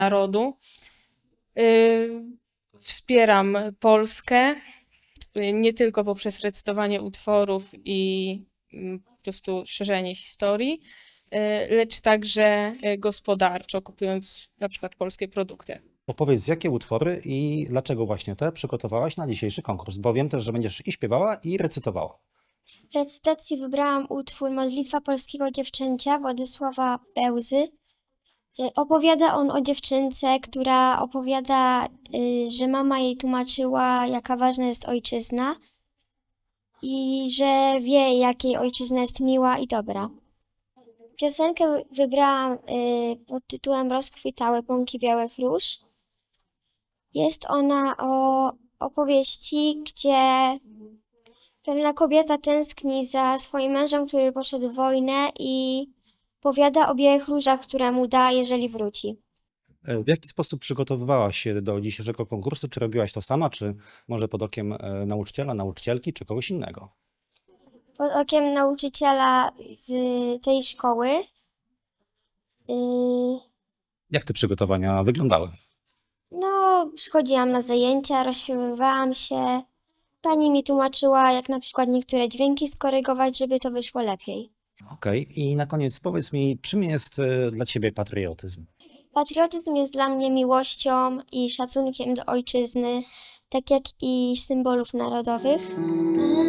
narodu. Wspieram Polskę nie tylko poprzez recytowanie utworów i po prostu szerzenie historii, lecz także gospodarczo, kupując na przykład polskie produkty. Opowiedz, jakie utwory i dlaczego właśnie te przygotowałaś na dzisiejszy konkurs, bo wiem też, że będziesz i śpiewała, i recytowała. W recytacji wybrałam utwór Modlitwa polskiego dziewczęcia Władysława Bełzy. Opowiada on o dziewczynce, która opowiada, że mama jej tłumaczyła, jaka ważna jest ojczyzna i że wie, jak jej ojczyzna jest miła i dobra. Piosenkę wybrałam pod tytułem Rozkwitały pąki białych róż. Jest ona o opowieści, gdzie pewna kobieta tęskni za swoim mężem, który poszedł w wojnę i powiada o białych różach, które mu da, jeżeli wróci. W jaki sposób przygotowywałaś się do dzisiejszego konkursu? Czy robiłaś to sama, czy może pod okiem nauczyciela, nauczycielki, czy kogoś innego? Pod okiem nauczyciela z tej szkoły. Jak te przygotowania wyglądały? No, przychodziłam na zajęcia, rozśpiewywałam się. Pani mi tłumaczyła, jak na przykład niektóre dźwięki skorygować, żeby to wyszło lepiej. Okej. I na koniec powiedz mi, czym jest dla ciebie patriotyzm? Patriotyzm jest dla mnie miłością i szacunkiem do ojczyzny, tak jak i symbolów narodowych.